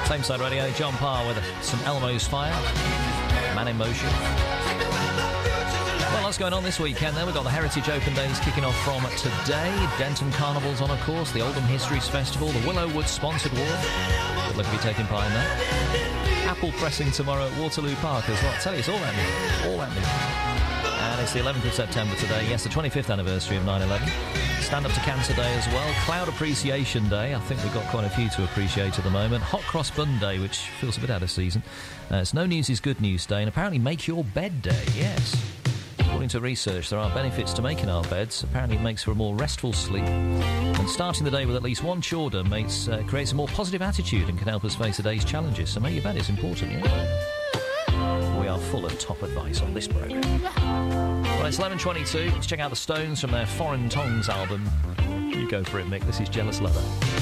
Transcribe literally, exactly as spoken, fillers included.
Same Side Radio, John Parr with some Elmo's Fire, Man in Motion. Well, what's going on this weekend then? We've got the Heritage Open Days kicking off from today. Denton Carnival's on, of course. The Oldham Histories Festival. The Willowwood Sponsored War. Good luck if you're taking part in that. Apple pressing tomorrow at Waterloo Park as well. I tell you, it's all happening. All happening. And it's the eleventh of September today. Yes, the twenty-fifth anniversary of nine eleven. Stand Up to Cancer Day as well. Cloud Appreciation Day. I think we've got quite a few to appreciate at the moment. Hot Cross Bun Day, which feels a bit out of season. Uh, it's No News is Good News Day. And apparently Make Your Bed Day. Yes. According to research, there are benefits to making our beds. Apparently it makes for a more restful sleep. And starting the day with at least one chore done makes, uh, creates a more positive attitude and can help us face the day's challenges. So make your bed is important, yeah? We are full of top advice on this programme. Well, it's eleven twenty-two. Let's check out the Stones from their Foreign Tongues album. You go for it, Mick. This is Jealous Lover.